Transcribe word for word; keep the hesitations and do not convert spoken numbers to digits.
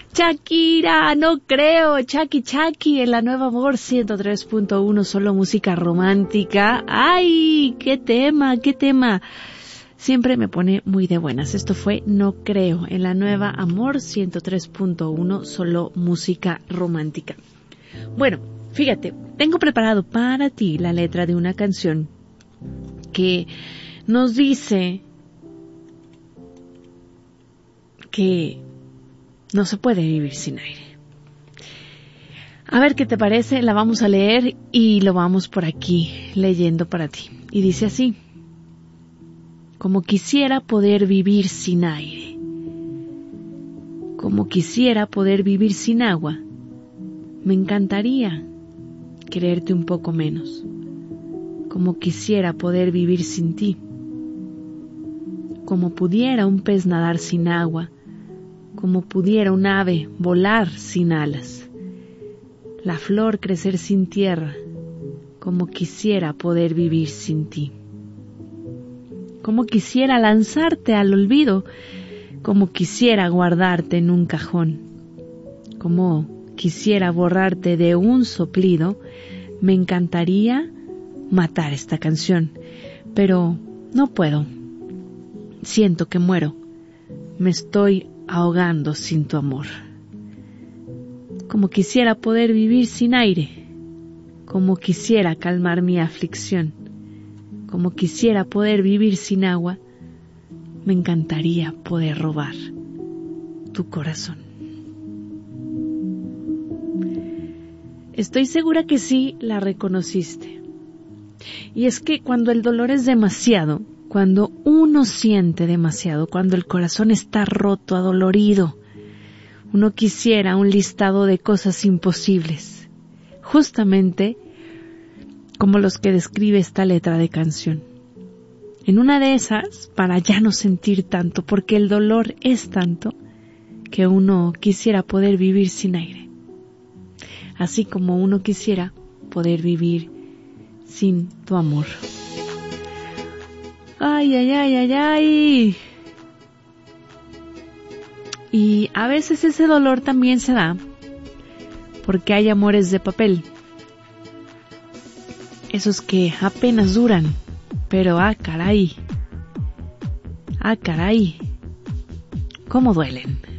Shakira, no creo, Chaki Chaki en la Nueva Amor ciento tres punto uno, solo música romántica. ¡Ay! ¡Qué tema, qué tema! Siempre me pone muy de buenas. Esto fue No Creo en la Nueva Amor ciento tres punto uno, solo música romántica. Bueno, fíjate, tengo preparado para ti la letra de una canción que nos dice que no se puede vivir sin aire. A ver qué te parece, la vamos a leer y lo vamos por aquí leyendo para ti. Y dice así: como quisiera poder vivir sin aire, como quisiera poder vivir sin agua, me encantaría quererte un poco menos, como quisiera poder vivir sin ti, como pudiera un pez nadar sin agua, como pudiera un ave volar sin alas, la flor crecer sin tierra, como quisiera poder vivir sin ti. Como quisiera lanzarte al olvido, como quisiera guardarte en un cajón, como quisiera borrarte de un soplido, me encantaría matar esta canción, pero no puedo. Siento que muero, me estoy ahogando sin tu amor. Como quisiera poder vivir sin aire, como quisiera calmar mi aflicción, como quisiera poder vivir sin agua, me encantaría poder robar tu corazón. Estoy segura que sí la reconociste. Y es que cuando el dolor es demasiado, cuando uno siente demasiado, cuando el corazón está roto, adolorido, uno quisiera un listado de cosas imposibles, justamente como los que describe esta letra de canción. En una de esas, para ya no sentir tanto, porque el dolor es tanto, que uno quisiera poder vivir sin aire. Así como uno quisiera poder vivir sin tu amor. Ay, ay, ay, ay, ay. Y a veces ese dolor también se da porque hay amores de papel. Esos que apenas duran, pero ah, caray, ah, caray, cómo duelen.